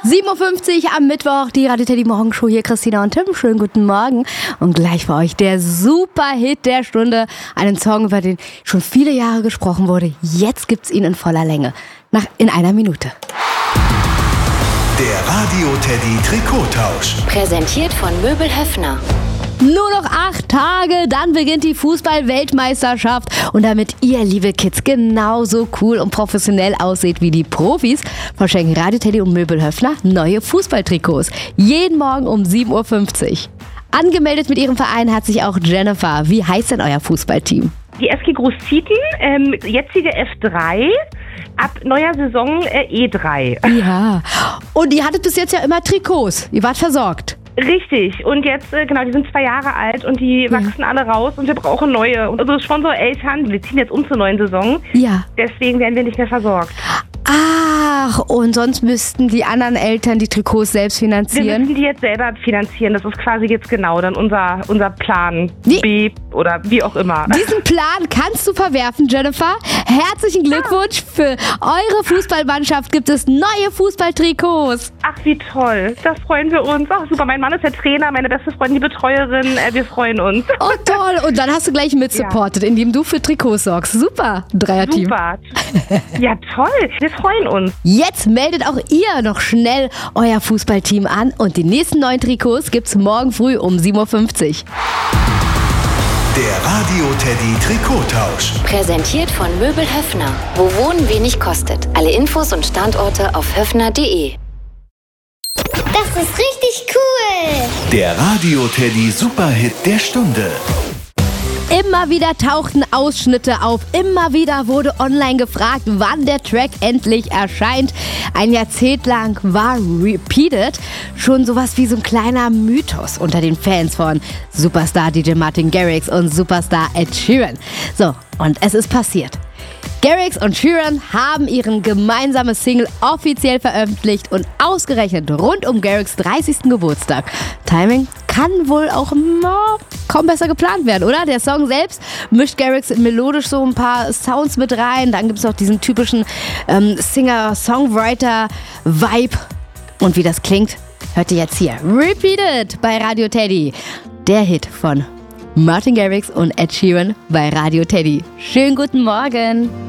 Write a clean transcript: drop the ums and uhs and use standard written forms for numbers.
7.50 Uhr am Mittwoch, die Radio Teddy Morgenshow hier, Christina und Tim. Schönen guten Morgen. Und gleich für euch der Superhit der Stunde. Einen Song, über den schon viele Jahre gesprochen wurde. Jetzt gibt's ihn in voller Länge. In einer Minute. Der Radio Teddy Trikottausch. Präsentiert von Möbel Höffner. Nur noch 8 Tage, dann beginnt die Fußball-Weltmeisterschaft. Und damit ihr, liebe Kids, genauso cool und professionell aussieht wie die Profis, verschenken Radio Teddy und Möbel Höffner neue Fußballtrikots. Jeden Morgen um 7.50 Uhr. Angemeldet mit ihrem Verein hat sich auch Jennifer. Wie heißt denn euer Fußballteam? Die SG Großzieten, jetzige F3, ab neuer Saison E3. Ja, und ihr hattet bis jetzt ja immer Trikots. Ihr wart versorgt. Richtig, und jetzt, die sind 2 Jahre alt und die wachsen alle raus und wir brauchen neue. Und also Sponsor Eltern, wir ziehen jetzt um zur neuen Saison. Ja. Deswegen werden wir nicht mehr versorgt. Ach, und sonst müssten die anderen Eltern die Trikots selbst finanzieren? Wir müssen die jetzt selber finanzieren. Das ist quasi jetzt genau dann unser Plan B oder wie auch immer. Diesen Plan kannst du verwerfen, Jennifer. Herzlichen Glückwunsch. Für eure Fußballmannschaft gibt es neue Fußballtrikots. Ach, wie toll. Das freuen wir uns. Ach, super. Mein Mann ist der Trainer, meine beste Freundin die Betreuerin. Wir freuen uns. Oh, toll. Und dann hast du gleich mitsupportet, indem du für Trikots sorgst. Super. Dreierteam. Super. Ja, toll. Wir freuen uns. Jetzt meldet auch ihr noch schnell euer Fußballteam an und die nächsten 9 Trikots gibt's morgen früh um 7.50 Uhr. Der Radio Teddy Trikottausch. Präsentiert von Möbel Höffner. Wo Wohnen wenig kostet. Alle Infos und Standorte auf höffner.de. Das ist richtig cool. Der Radio Teddy Superhit der Stunde. Immer wieder tauchten Ausschnitte auf. Immer wieder wurde online gefragt, wann der Track endlich erscheint. Ein Jahrzehnt lang war Repeated schon sowas wie so ein kleiner Mythos unter den Fans von Superstar DJ Martin Garrix und Superstar Ed Sheeran. So, und es ist passiert. Garrix und Sheeran haben ihren gemeinsamen Single offiziell veröffentlicht und ausgerechnet rund um Garrix 30. Geburtstag. Timing kann wohl auch kaum besser geplant werden, oder? Der Song selbst mischt Garrix melodisch so ein paar Sounds mit rein. Dann gibt es auch diesen typischen Singer-Songwriter-Vibe. Und wie das klingt, hört ihr jetzt hier. Repeated bei Radio Teddy. Der Hit von Martin Garrix und Ed Sheeran bei Radio Teddy. Schönen guten Morgen.